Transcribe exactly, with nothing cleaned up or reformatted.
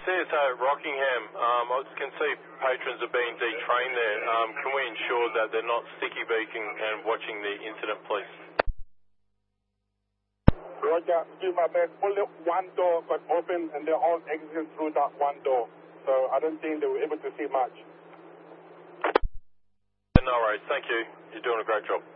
C S A at Rockingham. Um, I can see patrons are being detrained there. Um, can we ensure that they're not sticky beaking and watching the incident, please? Roger, do my best. Only one door got open and they're all exiting through that one door. So I don't think they were able to see much. No worries. Thank you. You're doing a great job.